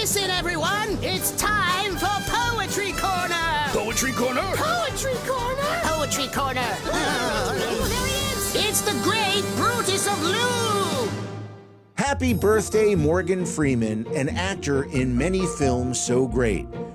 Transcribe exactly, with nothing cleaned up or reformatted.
Listen, everyone, it's time for Poetry Corner! Poetry Corner? Poetry Corner! Poetry Corner! Oh, there he is! It's the great Brutus of Lou! Happy birthday, Morgan Freeman, an actor in many films so great.